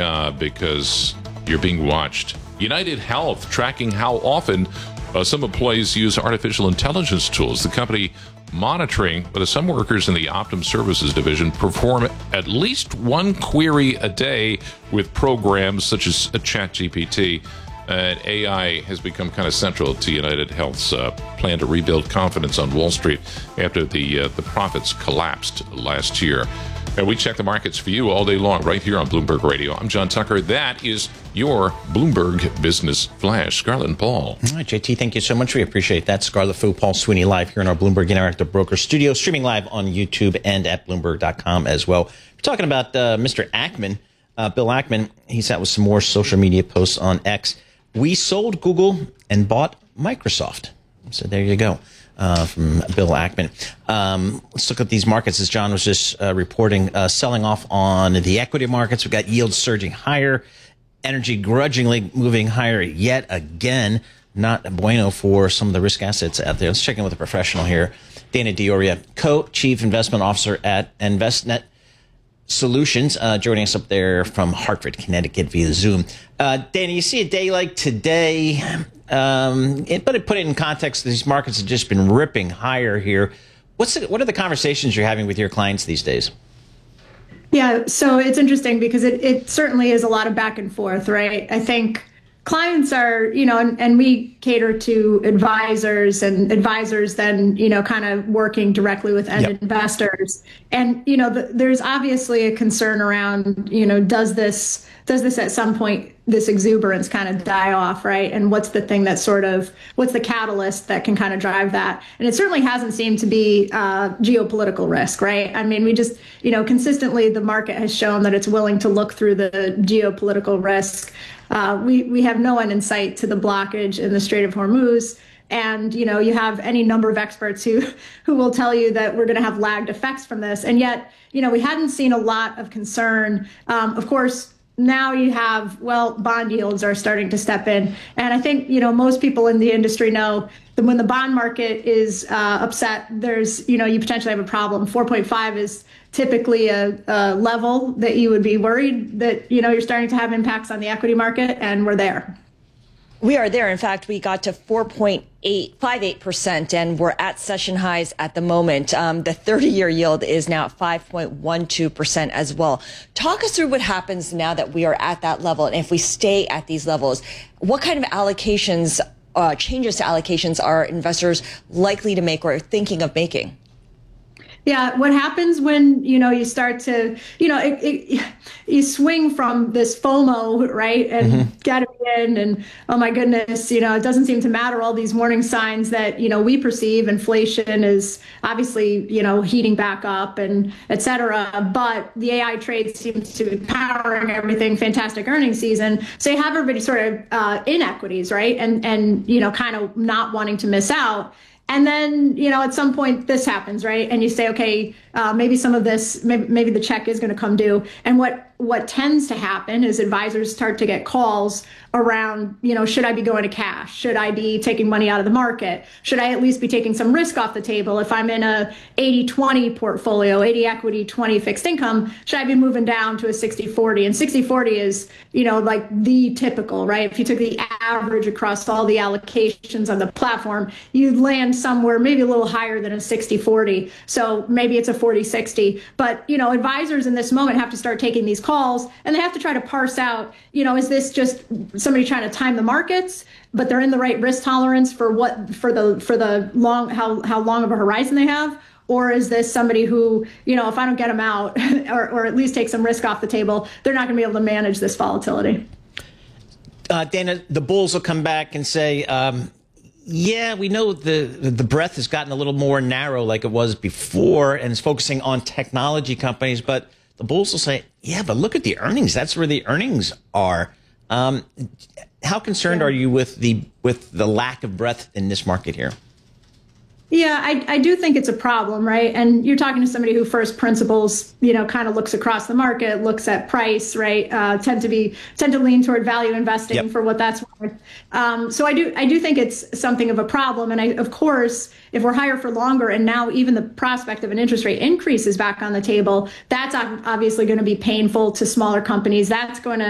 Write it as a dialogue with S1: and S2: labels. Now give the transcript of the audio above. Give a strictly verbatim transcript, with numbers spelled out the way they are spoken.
S1: job because you're being watched. United Health tracking how often uh, some employees use artificial intelligence tools. The company monitoring whether some workers in the Optum Services division perform at least one query a day with programs such as ChatGPT. And A I has become kind of central to United Health's uh, plan to rebuild confidence on Wall Street after the uh, the profits collapsed last year. And we check the markets for you all day long right here on Bloomberg Radio. I'm John Tucker. That is your Bloomberg Business Flash. Scarlett and Paul.
S2: All right, J T, thank you so much. We appreciate that. Scarlett Fu, Paul Sweeney live here in our Bloomberg Interactive Broker studio, streaming live on YouTube and at Bloomberg dot com as well. We're talking about uh, Mister Ackman, uh, Bill Ackman. He's out with some more social media posts on X. We sold Google and bought Microsoft. So there you go. Uh, from Bill Ackman. Um, let's look at these markets, as John was just uh, reporting, uh, selling off on the equity markets. We've got yields surging higher, energy grudgingly moving higher yet again. Not bueno for some of the risk assets out there. Let's check in with a professional here. Dana Dioria, Co-Chief Investment Officer at InvestNet Solutions, uh, joining us up there from Hartford, Connecticut via Zoom. Uh, Dana, you see a day like today, um, it, but it put it in context, these markets have just been ripping higher here. What's the, what are the conversations you're having with your clients these days?
S3: Yeah, so it's interesting because it, it certainly is a lot of back and forth, right? I think clients are, you know, and, and we cater to advisors, and advisors then, you know, kind of working directly with end yep. investors. And, you know, the, there's obviously a concern around, you know, does this, does this at some point, this exuberance kind of die off, right? And what's the thing that sort of, what's the catalyst that can kind of drive that? And it certainly hasn't seemed to be uh, geopolitical risk, right? I mean, we just, you know, consistently the market has shown that it's willing to look through the geopolitical risk. Uh, we, we have no end in sight to the blockage in the Strait of Hormuz. And, you know, you have any number of experts who, who will tell you that we're going to have lagged effects from this. And yet, you know, we hadn't seen a lot of concern. Um, of course, now you have, well, bond yields are starting to step in. And I think, you know, most people in the industry know that when the bond market is uh, upset, there's, you know, you potentially have a problem. four point five is typically a, a level that you would be worried that, you know, you're starting to have impacts on the equity market, and we're there.
S4: We are there. In fact, we got to four point eight five eight percent, and we're at session highs at the moment. Um, the thirty-year yield is now at five point one two percent as well. Talk us through what happens now that we are at that level, and if we stay at these levels, what kind of allocations, uh, changes to allocations are investors likely to make or thinking of making?
S3: Yeah, what happens when, you know, you start to, you know, it, it, you swing from this FOMO, right, and mm-hmm. get it in, and oh my goodness, you know, it doesn't seem to matter, all these warning signs that, you know, we perceive. Inflation is obviously, you know, heating back up and et cetera, but the A I trade seems to be powering everything, fantastic earnings season. So you have everybody sort of uh, in equities, right, and, and, you know, kind of not wanting to miss out. And then, you know, at some point this happens, right? And you say, okay, uh, maybe some of this, maybe, maybe the check is going to come due. And what what tends to happen is advisors start to get calls around, you know, should I be going to cash? Should I be taking money out of the market? Should I at least be taking some risk off the table? If I'm in a eighty twenty portfolio, eighty equity, twenty fixed income, should I be moving down to a sixty forty? And sixty forty is, you know, like the typical, right? If you took the average across all the allocations on the platform, you'd land somewhere maybe a little higher than a sixty forty. So maybe it's a forty sixty. But, you know, advisors in this moment have to start taking these calls, and they have to try to parse out, you know, is this just somebody trying to time the markets, but they're in the right risk tolerance for what, for the, for the long, how, how long of a horizon they have? Or is this somebody who, you know, if I don't get them out or, or at least take some risk off the table, they're not going to be able to manage this volatility?
S2: Uh, Dana, the bulls will come back and say, um, yeah, we know the the breadth has gotten a little more narrow like it was before, and it's focusing on technology companies. But the bulls will say, yeah, but look at the earnings. That's where the earnings are. Um, how concerned
S3: yeah.
S2: are you with the with the lack of breadth in this market here?
S3: Yeah, I, I do think it's a problem, right? And you're talking to somebody who first principles, you know, kind of looks across the market, looks at price, right? Uh, tend to be tend to lean toward value investing yep. for what that's worth. Um, so I do I do think it's something of a problem. And I, of course, if we're higher for longer, and now even the prospect of an interest rate increase is back on the table, that's obviously going to be painful to smaller companies. That's going to